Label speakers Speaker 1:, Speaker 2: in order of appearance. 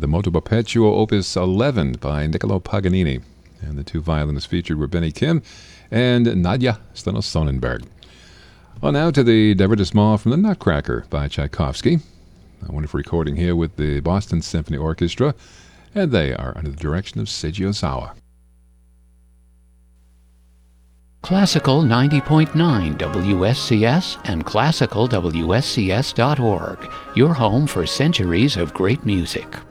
Speaker 1: the Moto Perpetuo Opus 11 by Niccolo Paganini. And the two violinists featured were Benny Kim and Nadja Steno-Sonnenberg. Well, now to the Divertissement from the Nutcracker by Tchaikovsky. A wonderful recording here with the Boston Symphony Orchestra, and they are under the direction of Seiji Ozawa.
Speaker 2: Classical 90.9 WSCS and classicalwscs.org, your home for centuries of great music.